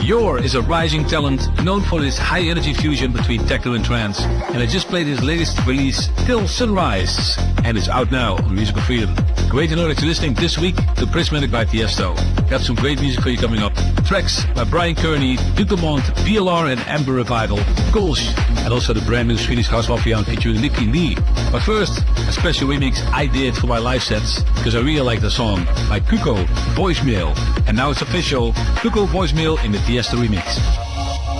Yor is a rising talent known for his high energy fusion between techno and trance, and I just played his latest release, Till Sunrise, and it's out now on Musical Freedom. Great to know that you're listening this week to Prismatic by Tiesto. Got some great music for you coming up. Tracks by Brian Kearney, Duclemont, PLR and Amber Revival, Kolsch, and also the brand new Swedish House Mafia featuring Nicky Lee. But first, a special remix I did for my live sets, because I really like the song, by Kuko, Voicemail. And now it's official, Kuko Voicemail in the Tiesto remix.